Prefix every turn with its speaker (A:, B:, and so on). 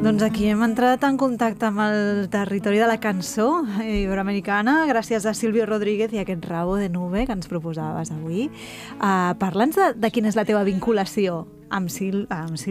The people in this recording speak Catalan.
A: Doncs aquí hem entrat en contacte amb el territori de la cançó iberoamericana gràcies a Silvio Rodríguez i a aquest Rabo de Nube que ens proposaves avui. Parla'ns de quina és la teva vinculació amb Silvio